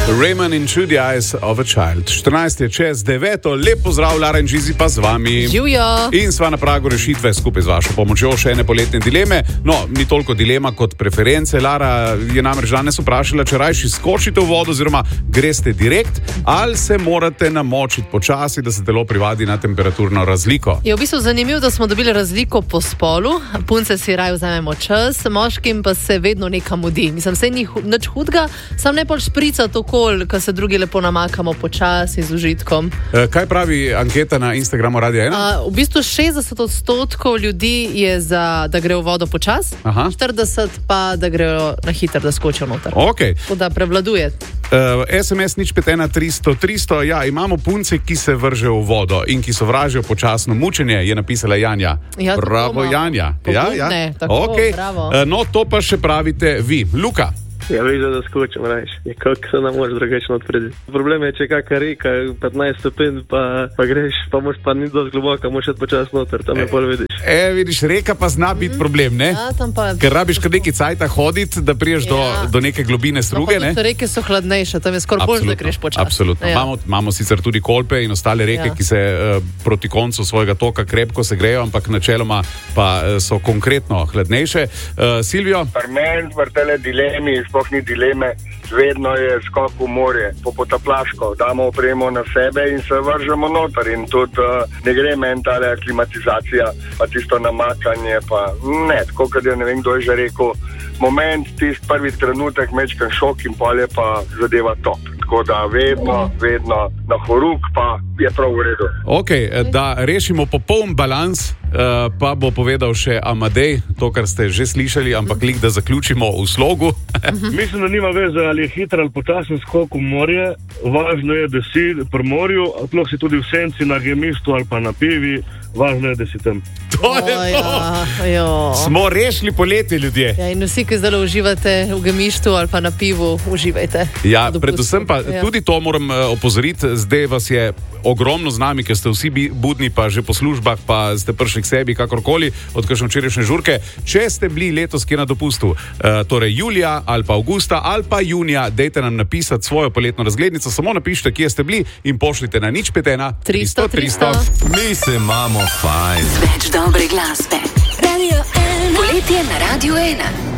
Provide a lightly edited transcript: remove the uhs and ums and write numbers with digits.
Raymond in Through the Eyes of a Child. 14 je čez 9, lep pozdrav, Lara in Žizi pa z vami. Živijo. In sva na pragu rešitve skupaj z vašo pomočjo še ene poletne dileme. No, ni toliko dilema kot preference. Lara je namreč danes vprašala, če rajši skočite v vodo oziroma greste direkt ali se morate namočiti počasi, da se telo privadi na temperaturno razliko. Je v bistvu zanimivo, da smo dobili razliko po spolu. Punce si raje vzamemo čas, moškim pa se vedno nekam mudi. Mislim, se ni nič hudega, sam ne pol šprica okol, ko se drugi lepo namakamo počasi z užitkom. Kaj pravi anketa na Instagramu Radia 1? V bistvu 60% ljudi je za, da grejo v vodo počas, 40% pa, da grejo na hitro, da skočijo noter. Okay. Tako da prevladuje. SMS nič 51300. Ja, imamo punce, ki se vržejo v vodo in ki sovražijo počasno mučenje, je napisala Janja. Ja, bravo, Janja. Ja. Tako, okay. Bravo. No, to pa še pravite vi. Luka. Ja, veš, da skočim rajš. Kako se nam može drugačno odpredi. Problem je, če kakva reka, 15 stopinj, pa greš, pa moš pa ni dosti globoko, moš šeti počas noter, tam je pol vidiš. Vidiš, reka pa zna biti problem, ne? Ja, tam pa... Ker rabiš kar neki cajta hoditi, da priješ do neke globine struge, ne? Reke so hladnejše, tam je skoraj bolj, da greš počas. Absolutno. Ja. Imamo sicer tudi Kolpe in ostale reke, ki se proti koncu svojega toka krepko se grejo, ampak načeloma pa so konkretno hladnejše. Silvijo? Parmen, vrtele dilemi, ni dileme, vedno je skok v morje, po potaplaško, damo opremo na sebe in se vržemo noter in tudi ne gre meni tale aklimatizacija, pa tisto namakanje, pa ne, tako kad je ne vem, kdo je že rekel, moment, tist prvi trenutek mečkan šok in pol je pa zadeva top. Tako da vedno na horuk pa je prav v redu. Ok, da rešimo popoln balans, pa bo povedal še Amadej, to, kar ste že slišali, ampak lik, da zaključimo v slogu. Mislim, da nima veze, ali je hiter ali počasen skok v morje. Važno je, da si pri morju, sploh si tudi v senci, na gemištu ali pa na pivi. Važno je, da si tam. To je to. Smo rešili poletje, ljudje. Ja, in vsi, ki zdaj uživate v gemištu ali pa na pivu, uživajte. Ja, predvsem pa tudi to moram opozoriti. Zdaj vas je ogromno z nami, ker ste vsi budni, pa že po službah, pa ste prišli k sebi, kakorkoli, od kakšne včerajšnje žurke. Če ste bili letos kje na dopustu, torej julija ali pa avgusta ali pa junija, dejte nam napisati svojo poletno razglednico, samo napišite, kje ste bili in pošljite na 051 300 300. Mi se imamo fajn. Več dobre glasbe. Poletje na Radio 1.